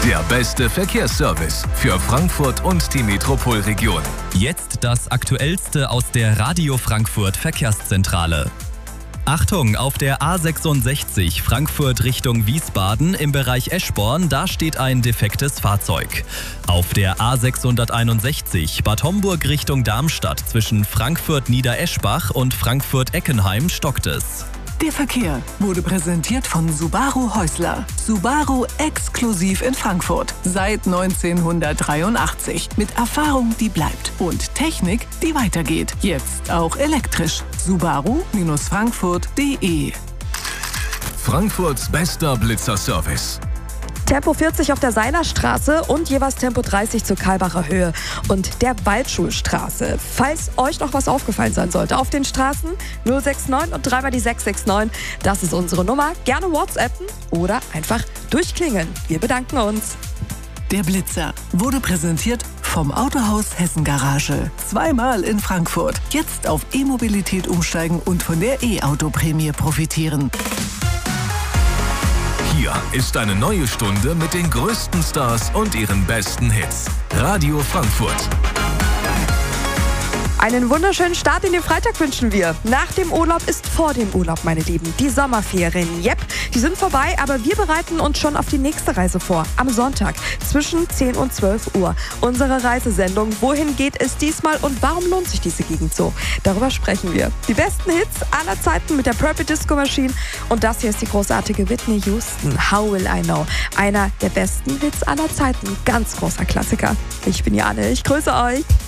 Der beste Verkehrsservice für Frankfurt und die Metropolregion. Jetzt das Aktuellste aus der Radio Frankfurt Verkehrszentrale. Achtung, auf der A66 Frankfurt Richtung Wiesbaden im Bereich Eschborn, da steht ein defektes Fahrzeug. Auf der A661 Bad Homburg Richtung Darmstadt zwischen Frankfurt-Niedereschbach und Frankfurt-Eckenheim stockt es. Der Verkehr wurde präsentiert von Subaru Häusler. Subaru exklusiv in Frankfurt. Seit 1983. Mit Erfahrung, die bleibt. Und Technik, die weitergeht. Jetzt auch elektrisch. Subaru-Frankfurt.de. Frankfurts bester Blitzerservice. Tempo 40 auf der Seilerstraße und jeweils Tempo 30 zur Kalbacher Höhe und der Waldschulstraße. Falls euch noch was aufgefallen sein sollte auf den Straßen, 069 und dreimal die 669, das ist unsere Nummer. Gerne WhatsAppen oder einfach durchklingeln. Wir bedanken uns. Der Blitzer wurde präsentiert vom Autohaus Hessen Garage. Zweimal in Frankfurt. Jetzt auf E-Mobilität umsteigen und von der E-Auto-Prämie profitieren. Hier ist eine neue Stunde mit den größten Stars und ihren besten Hits. Radio Frankfurt. Einen wunderschönen Start in den Freitag wünschen wir. Nach dem Urlaub ist vor dem Urlaub, meine Lieben. Die Sommerferien, die sind vorbei, aber wir bereiten uns schon auf die nächste Reise vor. Am Sonntag zwischen 10 und 12 Uhr. Unsere Reisesendung. Wohin geht es diesmal und warum lohnt sich diese Gegend so? Darüber sprechen wir. Die besten Hits aller Zeiten mit der Purple Disco Machine. Und das hier ist die großartige Whitney Houston. How Will I Know? Einer der besten Hits aller Zeiten. Ganz großer Klassiker. Ich bin Jane, ich grüße euch.